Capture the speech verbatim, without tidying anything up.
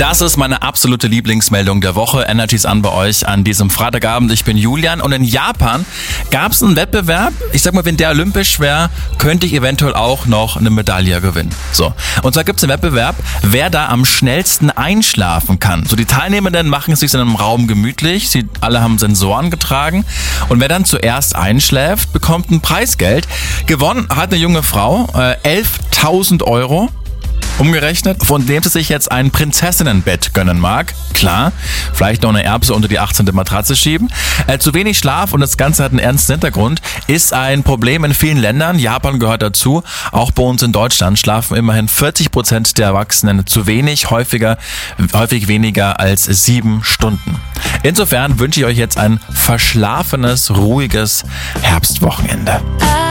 Das ist meine absolute Lieblingsmeldung der Woche. Energy's an bei euch an diesem Freitagabend. Ich bin Julian und in Japan gab es einen Wettbewerb. Ich sag mal, wenn der olympisch wäre, könnte ich eventuell auch noch eine Medaille gewinnen. So. Und zwar gibt es einen Wettbewerb, wer da am schnellsten einschlafen kann. So, die Teilnehmenden machen es sich in einem Raum gemütlich. Sie alle haben Sensoren getragen. Und wer dann zuerst einschläft, bekommt ein Preisgeld. Gewonnen hat eine junge Frau, äh, elftausend Euro. Umgerechnet, von dem sie sich jetzt ein Prinzessinnenbett gönnen mag. Klar, vielleicht noch eine Erbse unter die achtzehnte Matratze schieben. Äh, zu wenig Schlaf, und das Ganze hat einen ernsten Hintergrund, ist ein Problem in vielen Ländern. Japan gehört dazu. Auch bei uns in Deutschland schlafen immerhin vierzig Prozent der Erwachsenen zu wenig, häufiger, häufig weniger als sieben Stunden. Insofern wünsche ich euch jetzt ein verschlafenes, ruhiges Herbstwochenende.